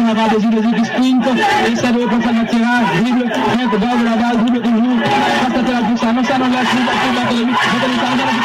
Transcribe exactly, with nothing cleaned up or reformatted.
una vada de Gilles Quinto, e sarebbe per far tirare, Gilles, ecco, dopo la vada, Gilles con lui, basta tirare più, non sanno le altre, non sanno le altre,